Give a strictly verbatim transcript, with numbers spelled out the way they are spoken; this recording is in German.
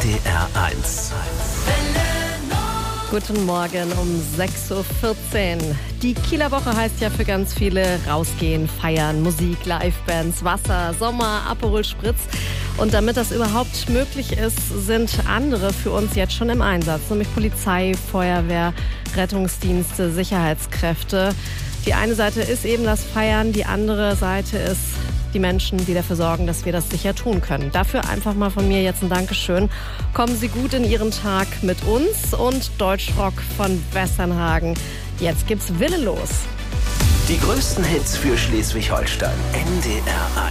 D R eins. Guten Morgen um sechs Uhr vierzehn. Die Kieler Woche heißt ja für ganz viele rausgehen, feiern, Musik, Livebands, Wasser, Sommer, Aperol Spritz. Und damit das überhaupt möglich ist, sind andere für uns jetzt schon im Einsatz, nämlich Polizei, Feuerwehr, Rettungsdienste, Sicherheitskräfte. Die eine Seite ist eben das Feiern, die andere Seite ist die Menschen, die dafür sorgen, dass wir das sicher tun können. Dafür einfach mal von mir jetzt ein Dankeschön. Kommen Sie gut in Ihren Tag mit uns und Deutschrock von Westernhagen. Jetzt gibt's Wille los. Die größten Hits für Schleswig-Holstein. N D R eins.